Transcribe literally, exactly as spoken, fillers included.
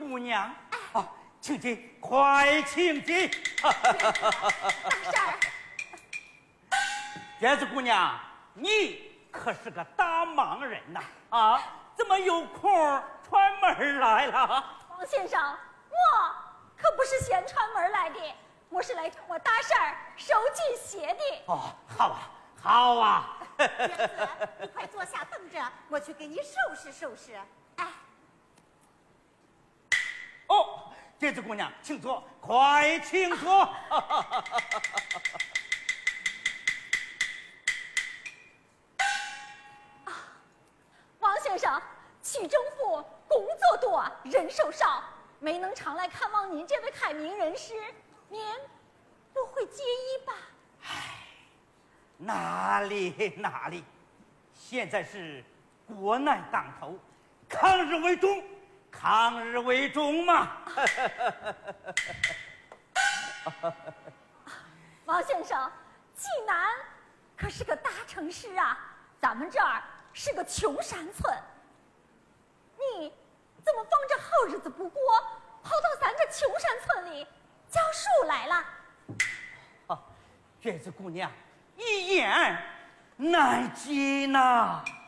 姑娘，啊，请进，快请进。 大婶儿， 娟子姑娘，你可是个大忙人呐！啊，怎么有空串门来了？ 王先生，我可不是先串门来的，我是来听我大婶儿手机鞋的。 哦，好啊，好啊。 娟子，你快坐下等着，我去给你收拾收拾。哎， 哦，娟子姑娘，请坐，快请坐。 王先生，区政府工作多，人手少，没能常来看望您这位开明人士，您不会介意吧？ 唉，哪里哪里，现在是国难当头，抗日为重，抗日为重嘛。 王先生，济南可是个大城市啊，咱们这儿是个穷山村，你怎么放着好日子不过，跑到咱这穷山村里教书来了？ 啊，娟子姑娘，一言难尽呐。